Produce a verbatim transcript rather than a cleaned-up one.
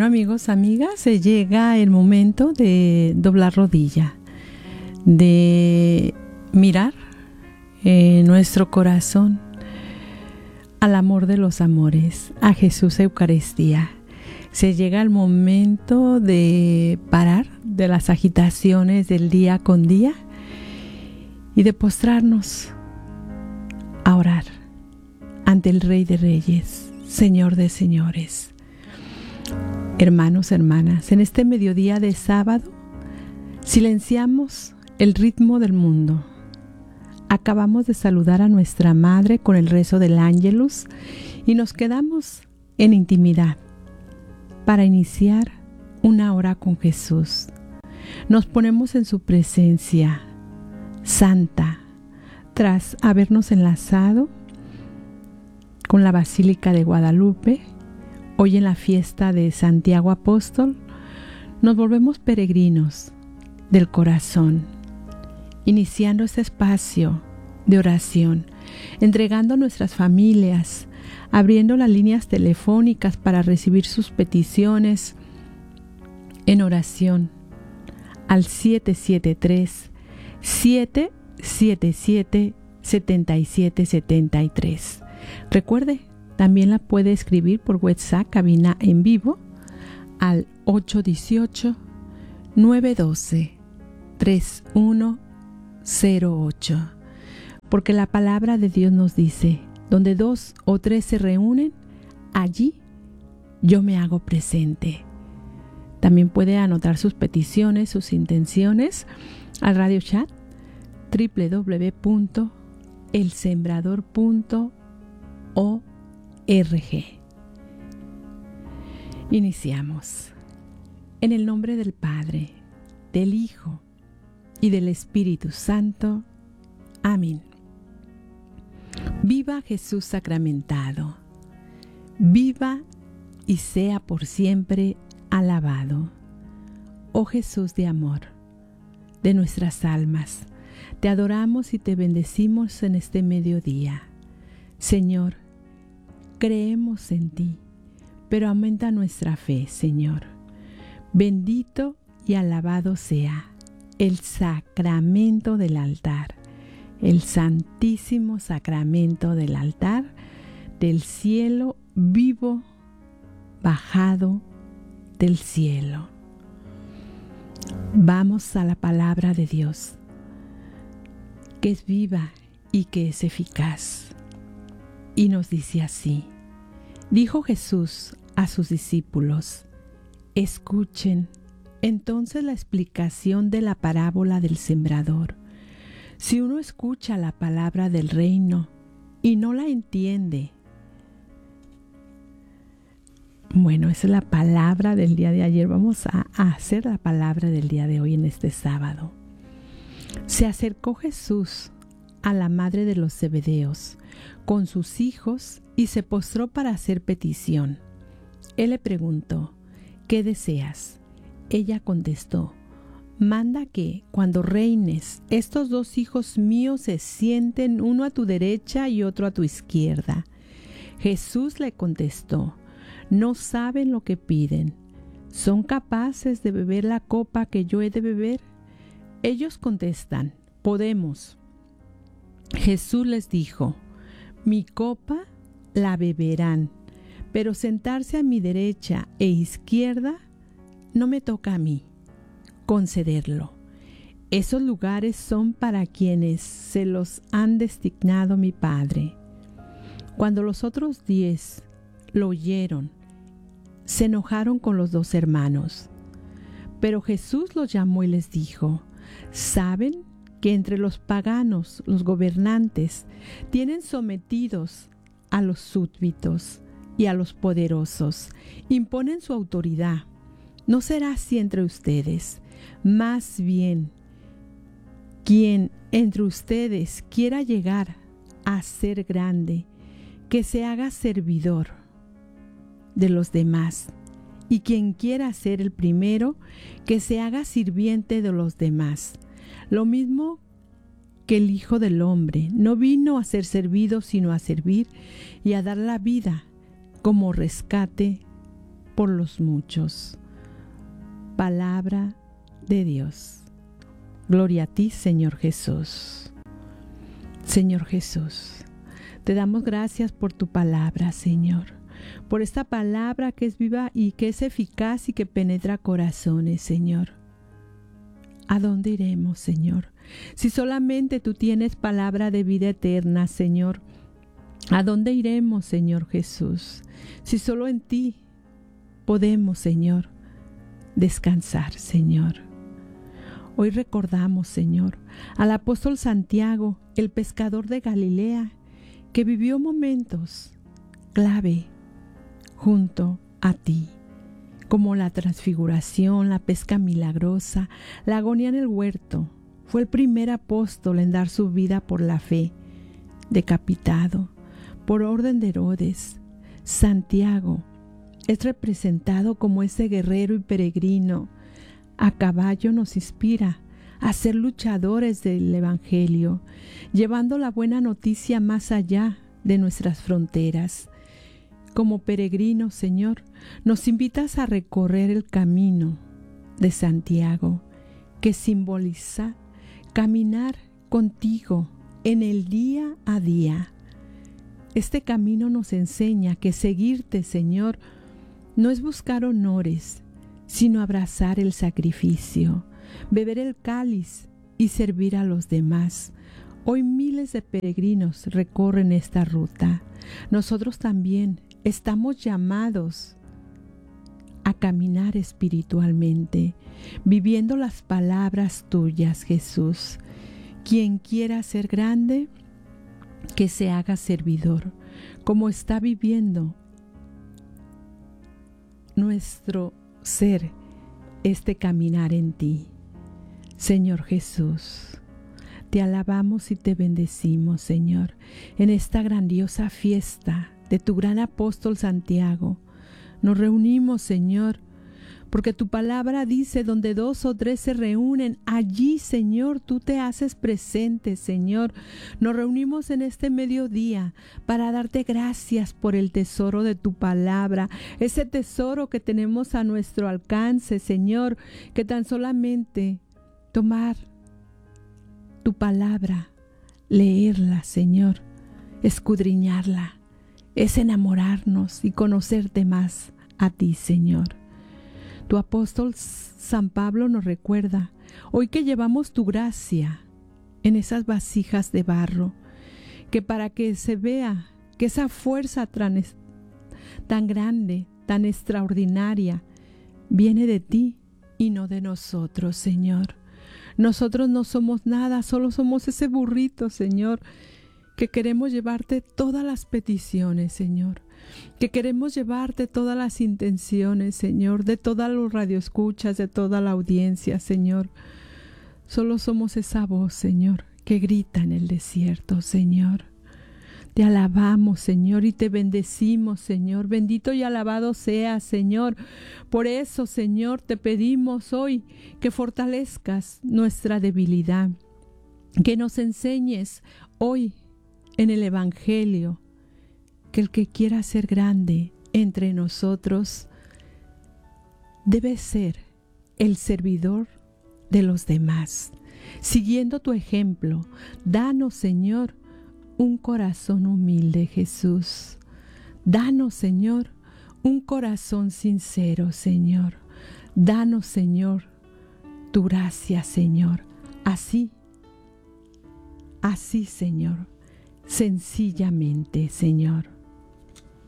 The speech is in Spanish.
Amigos, amigas, se llega el momento de doblar rodilla, de mirar en nuestro corazón al amor de los amores, a Jesús Eucaristía. Se llega el momento de parar de las agitaciones del día con día y de postrarnos a orar ante el Rey de Reyes, Señor de Señores. Hermanos, hermanas, en este mediodía de sábado silenciamos el ritmo del mundo. Acabamos de saludar a nuestra Madre con el rezo del Ángelus y nos quedamos en intimidad para iniciar una hora con Jesús. Nos ponemos en su presencia santa tras habernos enlazado con la Basílica de Guadalupe. Hoy en la fiesta de Santiago Apóstol nos volvemos peregrinos del corazón, iniciando este espacio de oración, entregando a nuestras familias, abriendo las líneas telefónicas para recibir sus peticiones en oración al siete siete tres, siete siete siete, siete siete siete tres. Recuerde, también la puede escribir por WhatsApp, cabina en vivo, al ocho uno ocho, nueve uno dos, tres uno cero ocho. Porque la palabra de Dios nos dice, donde dos o tres se reúnen, allí yo me hago presente. También puede anotar sus peticiones, sus intenciones al radio chat doble u doble u doble u punto el sembrador punto org. Iniciamos. En el nombre del Padre, del Hijo y del Espíritu Santo. Amén. Viva Jesús sacramentado. Viva y sea por siempre alabado. Oh Jesús de amor, de nuestras almas, te adoramos y te bendecimos en este mediodía. Señor, creemos en ti, pero aumenta nuestra fe, Señor. Bendito y alabado sea el sacramento del altar, el santísimo sacramento del altar, del cielo vivo, bajado del cielo. Vamos a la palabra de Dios, que es viva y que es eficaz. Y nos dice así: dijo Jesús a sus discípulos, escuchen entonces la explicación de la parábola del sembrador. Si uno escucha la palabra del reino y no la entiende. Bueno, esa es la palabra del día de ayer. Vamos a, a hacer la palabra del día de hoy en este sábado. Se acercó Jesús a la madre de los Zebedeos con sus hijos y se postró para hacer petición. Él le preguntó, ¿qué deseas? Ella contestó, manda que, cuando reines, estos dos hijos míos se sienten uno a tu derecha y otro a tu izquierda. Jesús le contestó, no saben lo que piden. ¿Son capaces de beber la copa que yo he de beber? Ellos contestan, podemos. Jesús les dijo, mi copa la beberán, pero sentarse a mi derecha e izquierda no me toca a mí concederlo. Esos lugares son para quienes se los han designado mi Padre. Cuando los otros diez lo oyeron, se enojaron con los dos hermanos. Pero Jesús los llamó y les dijo, ¿saben que entre los paganos los gobernantes tienen sometidos a los súbditos y a los poderosos, imponen su autoridad? No será así entre ustedes. Más bien, quien entre ustedes quiera llegar a ser grande, que se haga servidor de los demás, y quien quiera ser el primero, que se haga sirviente de los demás. Lo mismo que el Hijo del Hombre no vino a ser servido, sino a servir y a dar la vida como rescate por los muchos. Palabra de Dios. Gloria a ti, Señor Jesús. Señor Jesús, te damos gracias por tu palabra, Señor, por esta palabra que es viva y que es eficaz y que penetra corazones, Señor. ¿A dónde iremos, Señor? Si solamente tú tienes palabra de vida eterna, Señor. ¿A dónde iremos, Señor Jesús? Si solo en ti podemos, Señor, descansar, Señor. Hoy recordamos, Señor, al apóstol Santiago, el pescador de Galilea, que vivió momentos clave junto a ti, como la transfiguración, la pesca milagrosa, la agonía en el huerto. Fue el primer apóstol en dar su vida por la fe, decapitado por orden de Herodes. Santiago es representado como ese guerrero y peregrino. A caballo nos inspira a ser luchadores del Evangelio, llevando la buena noticia más allá de nuestras fronteras. Como peregrinos, Señor, nos invitas a recorrer el camino de Santiago, que simboliza caminar contigo en el día a día. Este camino nos enseña que seguirte, Señor, no es buscar honores, sino abrazar el sacrificio, beber el cáliz y servir a los demás. Hoy miles de peregrinos recorren esta ruta. Nosotros también estamos llamados a caminar espiritualmente, viviendo las palabras tuyas, Jesús. Quien quiera ser grande, que se haga servidor, como está viviendo nuestro ser este caminar en ti. Señor Jesús, te alabamos y te bendecimos, Señor, en esta grandiosa fiesta de tu gran apóstol Santiago. Nos reunimos, Señor, porque tu palabra dice, donde dos o tres se reúnen, allí, Señor, tú te haces presente, Señor. Nos reunimos en este mediodía para darte gracias por el tesoro de tu palabra, ese tesoro que tenemos a nuestro alcance, Señor, que tan solamente tomar tu palabra, leerla, Señor, escudriñarla, es enamorarnos y conocerte más a ti, Señor. Tu apóstol San Pablo nos recuerda, hoy que llevamos tu gracia en esas vasijas de barro, que para que se vea que esa fuerza tan, tan grande, tan extraordinaria, viene de ti y no de nosotros, Señor. Nosotros no somos nada, solo somos ese burrito, Señor, que queremos llevarte todas las peticiones, Señor, que queremos llevarte todas las intenciones, Señor, de todas los radioescuchas, de toda la audiencia, Señor. Solo somos esa voz, Señor, que grita en el desierto, Señor. Te alabamos, Señor, y te bendecimos, Señor. Bendito y alabado seas, Señor. Por eso, Señor, te pedimos hoy que fortalezcas nuestra debilidad, que nos enseñes hoy en el Evangelio que el que quiera ser grande entre nosotros debe ser el servidor de los demás. Siguiendo tu ejemplo, danos, Señor, un corazón humilde, Jesús. Danos, Señor, un corazón sincero, Señor. Danos, Señor, tu gracia, Señor. Así, así, Señor, sencillamente, Señor.